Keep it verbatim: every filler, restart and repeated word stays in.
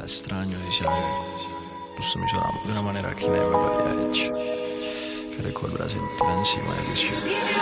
la extraño si sai. Giusto mi suonavo di una maniera che ne aveva hecho. Che ricorda sentirla insieme a